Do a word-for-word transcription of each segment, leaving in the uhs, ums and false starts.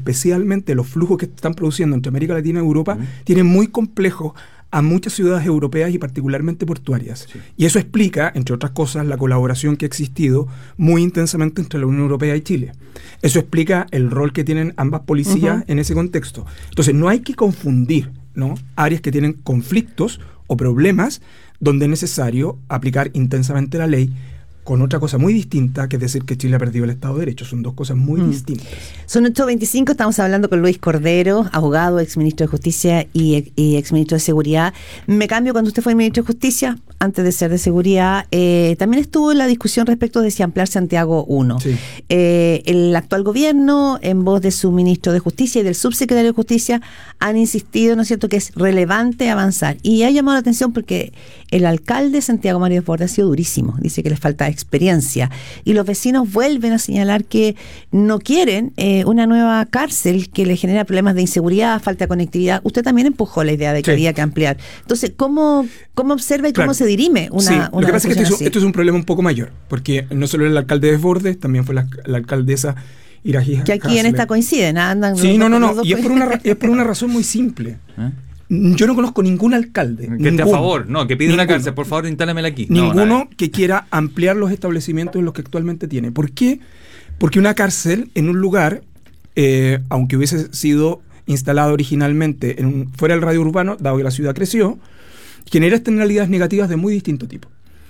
especialmente los flujos que están produciendo entre América Latina y Europa, uh-huh. tienen muy complejos a muchas ciudades europeas y particularmente portuarias. Sí. Y eso explica, entre otras cosas, la colaboración que ha existido muy intensamente entre la Unión Europea y Chile. Eso explica el rol que tienen ambas policías uh-huh. en ese contexto. Entonces, no hay que confundir, ¿no?, áreas que tienen conflictos o problemas donde es necesario aplicar intensamente la ley, con otra cosa muy distinta, que es decir que Chile ha perdido el Estado de Derecho. Son dos cosas muy mm. distintas. Son ocho veinticinco, estamos hablando con Luis Cordero, abogado, exministro de Justicia y, y exministro de Seguridad. Me cambio, cuando usted fue ministro de Justicia, antes de ser de Seguridad, eh, también estuvo en la discusión respecto de si ampliar Santiago uno. Sí. Eh, el actual gobierno, en voz de su ministro de Justicia y del subsecretario de Justicia, han insistido, ¿no es cierto?, que es relevante avanzar. Y ha llamado la atención porque el alcalde Santiago Mario Desbordes ha sido durísimo. Dice que les falta experiencia. Y los vecinos vuelven a señalar que no quieren eh, una nueva cárcel que le genera problemas de inseguridad, falta de conectividad. Usted también empujó la idea de que sí. había que ampliar. Entonces, ¿cómo, cómo observa y cómo claro. se dirime una, sí. una Lo que pasa es que esto es, esto es un problema un poco mayor, porque no solo era el alcalde Desbordes, también fue la, la alcaldesa Iraji. Que aquí Hasler. En esta coinciden, andan. Sí, no, no, no. Y es por, una, es por una razón muy simple. ¿Eh? Yo no conozco ningún alcalde. Que esté a favor, no, que pide ninguno, una cárcel, por favor, instálamela aquí. Ninguno no, que quiera ampliar los establecimientos en los que actualmente tiene. ¿Por qué? Porque una cárcel en un lugar, eh, aunque hubiese sido instalada originalmente en un, fuera del radio urbano, dado que la ciudad creció, genera externalidades negativas de muy distinto tipo.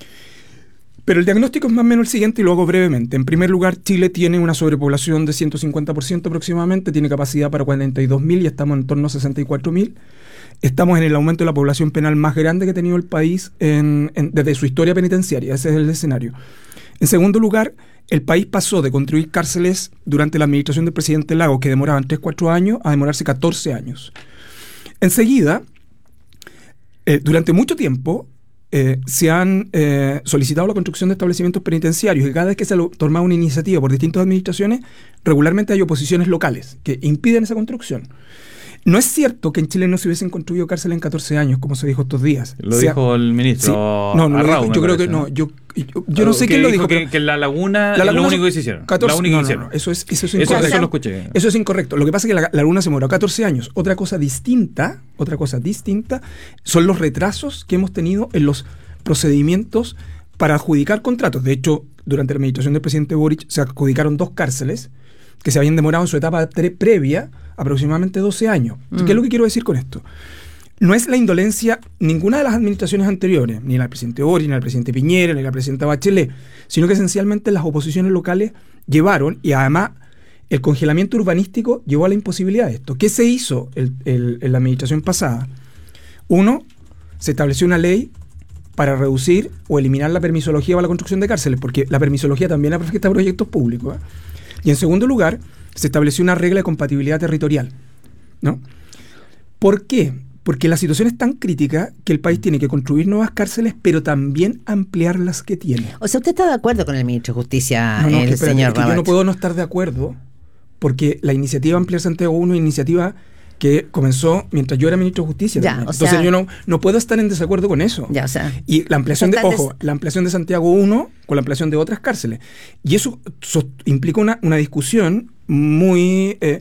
Pero el diagnóstico es más o menos el siguiente y lo hago brevemente. En primer lugar, Chile tiene una sobrepoblación de ciento cincuenta por ciento aproximadamente, tiene capacidad para cuarenta y dos mil y estamos en torno a sesenta y cuatro mil. Estamos en el aumento de la población penal más grande que ha tenido el país en, en, desde su historia penitenciaria. Ese es el escenario. En segundo lugar, el país pasó de construir cárceles durante la administración del presidente Lagos, que demoraban tres a cuatro años, a demorarse catorce años. Enseguida, eh, durante mucho tiempo, eh, se han eh, solicitado la construcción de establecimientos penitenciarios, y cada vez que se ha tomado una iniciativa por distintas administraciones, regularmente hay oposiciones locales que impiden esa construcción. No es cierto que en Chile no se hubiesen construido cárceles en catorce años, como se dijo estos días. Lo o sea, dijo el ministro. Sí, no, no Arrau, dijo, yo creo parece, que no. ¿no? Yo, yo, yo no sé quién lo dijo. Que, que la laguna, la laguna es lo único que se hicieron. catorce, la única no, que hicieron. No, no, eso es, eso es eso, incorrecto. Eso lo escuché. Eso es incorrecto. Lo que pasa es que la, la laguna se demoró catorce años. Otra cosa distinta, otra cosa distinta, son los retrasos que hemos tenido en los procedimientos para adjudicar contratos. De hecho, durante la administración del presidente Boric se adjudicaron dos cárceles que se habían demorado en su etapa pre- previa aproximadamente doce años. Mm. ¿Qué es lo que quiero decir con esto? No es la indolencia ninguna de las administraciones anteriores, ni la del presidente Boric, ni la del presidente Piñera, ni la de la presidenta Bachelet, sino que esencialmente las oposiciones locales llevaron, y además el congelamiento urbanístico llevó a la imposibilidad de esto. ¿Qué se hizo el, el, en la administración pasada? Uno, se estableció una ley para reducir o eliminar la permisología para la construcción de cárceles, porque la permisología también afecta a proyectos públicos, ¿eh? Y en segundo lugar, se estableció una regla de compatibilidad territorial, ¿no? ¿Por qué? Porque la situación es tan crítica que el país tiene que construir nuevas cárceles, pero también ampliar las que tiene. O sea, ¿usted está de acuerdo con el ministro de Justicia, no, no, el que, espérate, señor es que yo no puedo no estar de acuerdo, porque la iniciativa Ampliar Santiago uno es una iniciativa que comenzó mientras yo era ministro de Justicia. Ya, Entonces sea, yo no, no puedo estar en desacuerdo con eso. Ya, o sea, y la ampliación de, ojo, la ampliación de Santiago uno con la ampliación de otras cárceles. Y eso, eso implica una, una discusión muy, eh,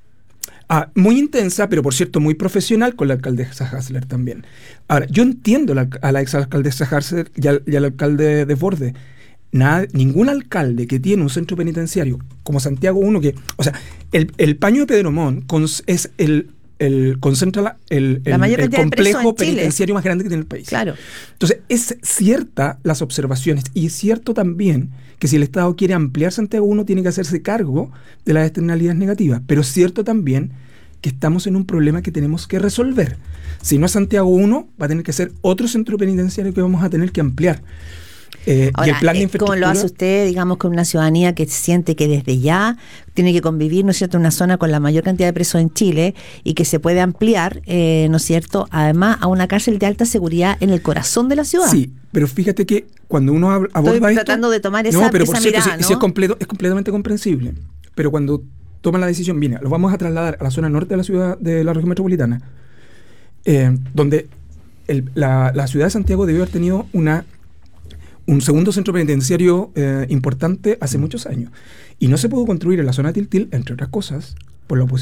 ah, muy intensa, pero por cierto muy profesional con la alcaldesa Hasler también. Ahora, yo entiendo la, a la exalcaldesa Hasler y al, y al alcalde Desbordes. Nada, ningún alcalde que tiene un centro penitenciario como Santiago uno, que, o sea, el, el paño de Pedro Montt es el, el concentra la, el, la el, el complejo de penitenciario más grande que tiene el país. Claro. Entonces, es cierta las observaciones, y es cierto también que si el Estado quiere ampliar Santiago uno, tiene que hacerse cargo de las externalidades negativas, pero es cierto también que estamos en un problema que tenemos que resolver. Si no es Santiago uno, va a tener que ser otro centro penitenciario que vamos a tener que ampliar. Eh, Ahora, y el plan de eh, infraestructura, ¿cómo lo hace usted, digamos, con una ciudadanía que siente que desde ya tiene que convivir, ¿no es cierto?, en una zona con la mayor cantidad de presos en Chile y que se puede ampliar, eh, ¿no es cierto?, además a una cárcel de alta seguridad en el corazón de la ciudad? Sí, pero fíjate que cuando uno ab- aborda Estoy esto... tratando de tomar esa, no, pero por esa cierto, mirada, sí, ¿no? sí es, completo, es completamente comprensible. Pero cuando toman la decisión, mira, lo vamos a trasladar a la zona norte de la ciudad, de la región metropolitana, eh, donde el, la, la ciudad de Santiago debió haber tenido una... un segundo centro penitenciario eh, importante hace muchos años. Y no se pudo construir en la zona de Tiltil, entre otras cosas, por la oposición